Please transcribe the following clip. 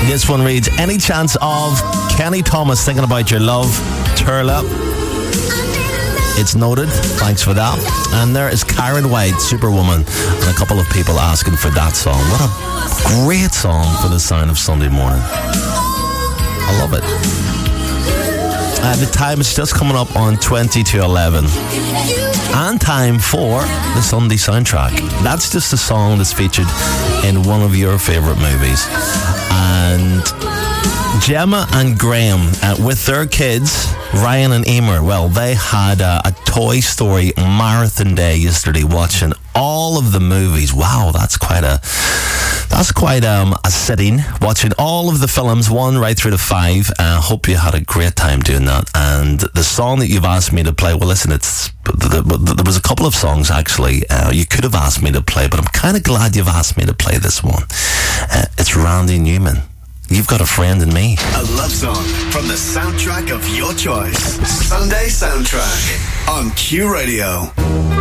This one reads, any chance of Kenny Thomas thinking about your love, Turla? It's noted. Thanks for that. And there is Karen White, Superwoman, and a couple of people asking for that song. What a great song for the sound of Sunday morning. I love it. The time is just coming up on 20 to 11. And time for the Sunday soundtrack. That's just a song that's featured in one of your favourite movies. And Gemma and Graham, with their kids, Ryan and Emer, well, they had a Toy Story marathon day yesterday, watching all of the movies. Wow, that's quite a sitting, watching all of the films, 1 right through to 5. Hope you had a great time doing that. And the song that you've asked me to play, well, listen, there was a couple of songs actually you could have asked me to play, but I'm kind of glad you've asked me to play this one. It's Randy Newman. You've Got a Friend in Me. A love song from the soundtrack of your choice. Sunday Soundtrack on Q Radio.